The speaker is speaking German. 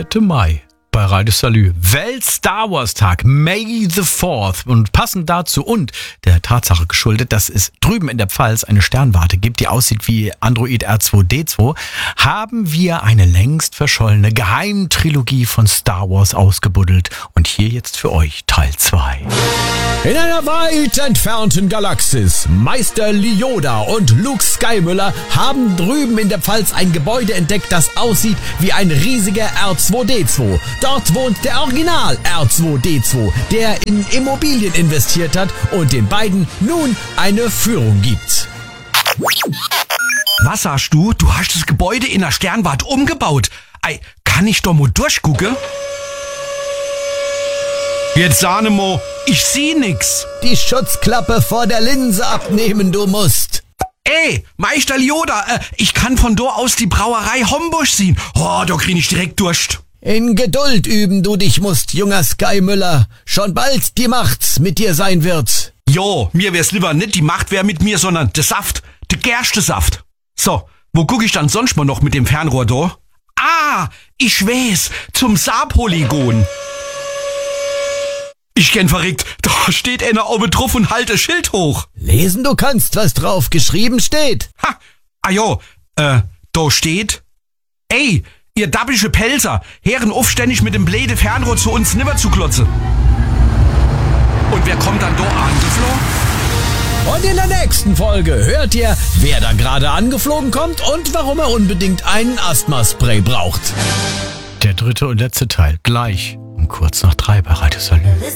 4. Mai. Bei Radio Salü. Welt-Star Wars Tag, May the 4th. Und passend dazu und der Tatsache geschuldet, dass es drüben in der Pfalz eine Sternwarte gibt, die aussieht wie Android R2-D2, haben wir eine längst verschollene Geheimtrilogie von Star Wars ausgebuddelt. Und hier jetzt für euch Teil 2. In einer weit entfernten Galaxis, Meister Yoda und Luke Skywalker haben drüben in der Pfalz ein Gebäude entdeckt, das aussieht wie ein riesiger R2-D2. Dort wohnt der Original R2-D2, der in Immobilien investiert hat und den beiden nun eine Führung gibt. Was sagst du? Du hast das Gebäude in der Sternwarte umgebaut. Ei, kann ich doch mal durchgucken? Jetzt sahne mo, ich sieh nix. Die Schutzklappe vor der Linse abnehmen, du musst. Ey, Meister Yoda, ich kann von dort aus die Brauerei Hombusch sehen. Oh, da krieg ich direkt Durst. In Geduld üben du dich musst, junger Skymüller. Schon bald die Macht mit dir sein wird. Jo, mir wär's lieber nicht die Macht wär mit mir, sondern der Saft, der Gerstesaft. So, wo guck ich dann sonst mal noch mit dem Fernrohr da? Ah, ich weiß, zum Saarpolygon. Ich kenn verrückt, da steht einer oben drauf und halt das Schild hoch. Lesen du kannst, was drauf geschrieben steht. Ha, da steht, ey, ihr dabbische Pelzer, hören aufständig mit dem Bläde Fernrohr zu uns nimmer zu klotzen. Und wer kommt dann da angeflogen? Und in der nächsten Folge hört ihr, wer da gerade angeflogen kommt und warum er unbedingt einen Asthma-Spray braucht. Der dritte und letzte Teil, gleich um kurz nach 3 bei Radio Salü.